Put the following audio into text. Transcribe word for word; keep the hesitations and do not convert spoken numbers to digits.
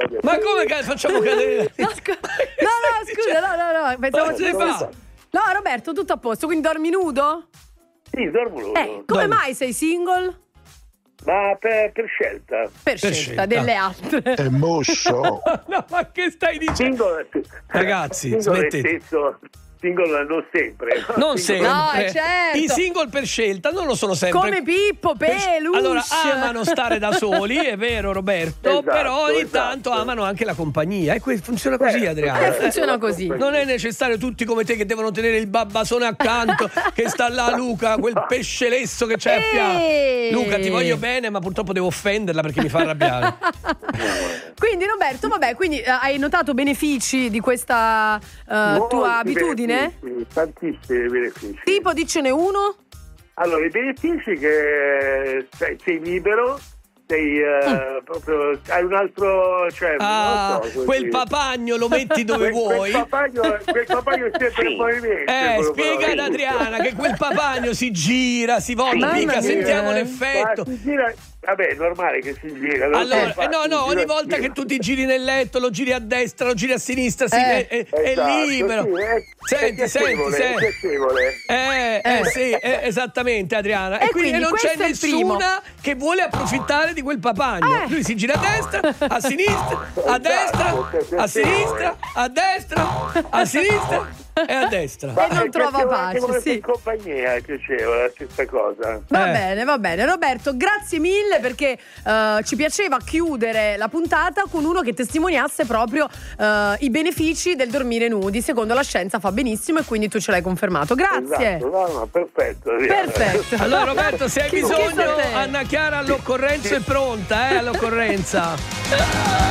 Ma come che facciamo cadere? No, scu- no, no, scusa, no, no, no. Pensavo Cosa ci fa? fosse- No, Roberto, tutto a posto, quindi dormi nudo? Sì, dormo nudo. Eh, come Dormi. mai sei single? Ma per, per scelta. Per, Per scelta, scelta. delle altre. È mosso. No, ma che stai dicendo? Single, Ragazzi, single nel smettete. senso, single non sempre. Non Single- sempre. No, certo. I single per scelta non lo sono sempre. Come Pippo, Peluche. Allora, amano stare da soli, è vero Roberto, Esatto, però ogni esatto. tanto amano anche la compagnia. E que- funziona così, Eh, Adriano. Eh, funziona così. Non è necessario tutti come te che devono tenere il babbasone accanto, che sta là Luca, quel pesce lesso che c'è a fianco. Ehi. Luca, ti voglio bene, ma purtroppo devo offenderla perché mi fa arrabbiare. Quindi Roberto, vabbè, quindi eh, hai notato benefici di questa eh, Molti tua abitudine? benefici, tantissimi benefici. Tipo, dicene uno? Allora, i benefici che sei, sei libero, sei eh, proprio, hai un altro, cioè, Ah, non so, così. quel papagno lo metti dove Quel- vuoi. Quel papagno, quel papagno è sempre in movimento. Eh, quello spiega ad però. Adriana che quel papagno si gira, si volta, Mamma mica mia. sentiamo Ma l'effetto. si gira, vabbè, è normale che si gira. lo Allora, so, eh, no, infatti, no, si ogni gira, volta si che gira. tu ti giri nel letto, lo giri a destra, lo giri a sinistra, si- Eh. è, è- è Esatto, libero. sì, è- Senti, è senti, piacevole, è senti. piacevole. Eh, eh, sì, eh, esattamente, Adriana. E, E quindi, quindi non c'è questo è il primo. nessuna che vuole approfittare di quel papagno. Eh. Lui si gira a destra, a sinistra, a destra, a sinistra, a destra, a sinistra e a destra. E non è trova piacevole pace, anche quando sì. sei in compagnia, è piacevole la stessa cosa. Va Eh. bene, va bene. Roberto, grazie mille perché eh, ci piaceva chiudere la puntata con uno che testimoniasse proprio eh, i benefici del dormire nudi. Secondo la scienza fa benissimo e quindi tu ce l'hai confermato. Grazie. Esatto, no, no, perfetto. Perfetto. Allora Roberto, se hai Chi- chi sa bisogno, te? Anna Chiara all'occorrenza è pronta, eh, all'occorrenza.